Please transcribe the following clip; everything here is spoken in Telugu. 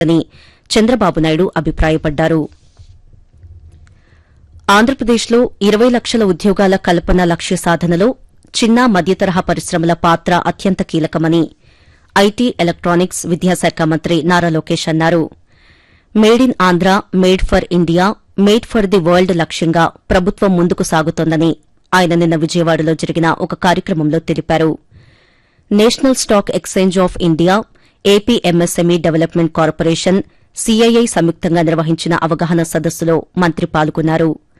అని చంద్రబాబు నాయుడు అభిప్రాయపడ్డారు. ఆంధ్రప్రదేశ్లో 20 లక్షల ఉద్యోగాల కల్పన లక్ష్య సాధనలో చిన్న మధ్యతరహా పరిశ్రమల పాత్ర అత్యంత కీలకమని ఐటీ, ఎలక్టానిక్స్, విద్యాశాఖ మంత్రి నారా లోకేష్ అన్నారు. Made in Andhra, made for India, made for the world లక్ష్యంగా ప్రభుత్వం ముందుకు సాగుతోందని ఆయన నిన్న విజయవాడలో జరిగిన ఒక కార్యక్రమంలో తెలిపారు. National stock exchange of India, AP MSME development corporation, CII సంయుక్తంగా నిర్వహించిన అవగాహన సదస్సులో మంత్రి పాల్గొన్నారు.